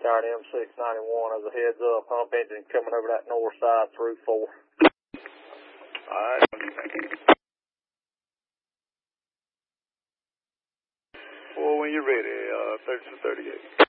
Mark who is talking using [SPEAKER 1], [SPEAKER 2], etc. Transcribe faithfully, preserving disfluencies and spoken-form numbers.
[SPEAKER 1] Skyr M six ninety-one as a heads up, hump engine coming over that north side through four.
[SPEAKER 2] Alright, thank you. Well, when you're ready, uh, thirty-two thirty-eight.